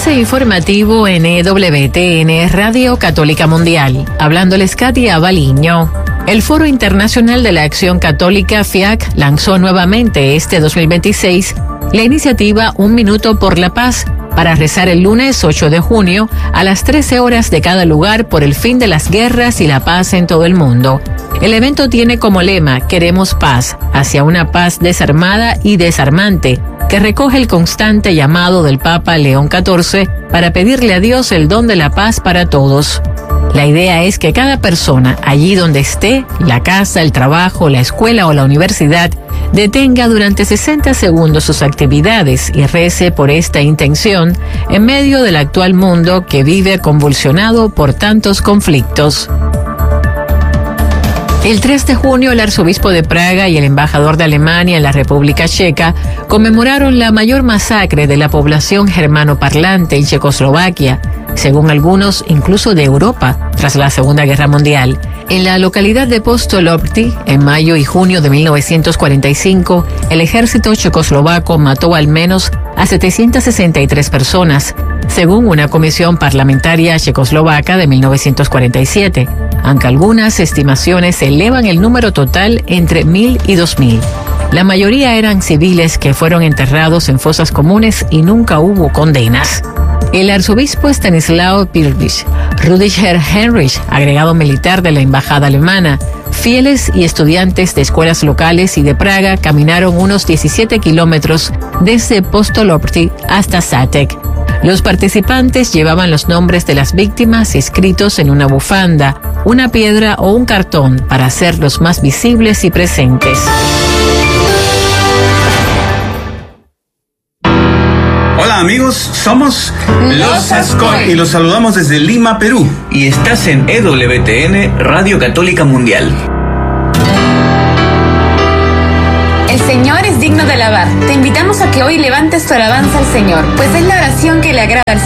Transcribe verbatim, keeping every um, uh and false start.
Avance informativo en E W T N Radio Católica Mundial. Hablándoles Katia Baliño. El Foro Internacional de la Acción Católica, F I A C, lanzó nuevamente este dos mil veintiséis la iniciativa Un Minuto por la Paz para rezar el lunes ocho de junio a las trece horas de cada lugar por el fin de las guerras y la paz en todo el mundo. El evento tiene como lema Queremos paz, hacia una paz desarmada y desarmante, que recoge el constante llamado del Papa León catorce para pedirle a Dios el don de la paz para todos. La idea es que cada persona, allí donde esté, la casa, el trabajo, la escuela o la universidad, detenga durante sesenta segundos sus actividades y rece por esta intención en medio del actual mundo que vive convulsionado por tantos conflictos. El tres de junio, el arzobispo de Praga y el embajador de Alemania en la República Checa conmemoraron la mayor masacre de la población germanoparlante en Checoslovaquia, según algunos incluso de Europa, tras la Segunda Guerra Mundial. En la localidad de Postolobty, en mayo y junio de mil novecientos cuarenta y cinco, el ejército checoslovaco mató al menos a setecientas sesenta y tres personas, según una comisión parlamentaria checoslovaca de mil novecientos cuarenta y siete, aunque algunas estimaciones elevan el número total entre mil y dos mil. La mayoría eran civiles que fueron enterrados en fosas comunes y nunca hubo condenas. El arzobispo Stanislao Pirvich, Rudiger Henrich, agregado militar de la embajada alemana, fieles y estudiantes de escuelas locales y de Praga caminaron unos diecisiete kilómetros desde Postolobty hasta Žatec. Los participantes llevaban los nombres de las víctimas escritos en una bufanda, una piedra o un cartón para hacerlos más visibles y presentes. Hola amigos, somos Los Ascoy y los saludamos desde Lima, Perú. Y estás en E W T N Radio Católica Mundial. El Señor es digno de alabar. Te invitamos a que hoy levantes tu alabanza al Señor, pues es la oración que le agrada al Señor.